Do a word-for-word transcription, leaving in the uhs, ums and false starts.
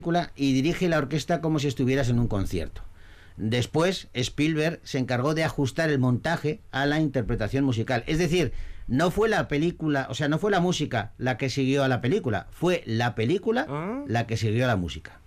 y dirige la orquesta como si estuvieras en un concierto. Después, Spielberg se encargó de ajustar el montaje a la interpretación musical. Es decir, no fue la película, o sea, no fue la música la que siguió a la película, fue la película ¿Ah? la que siguió a la música.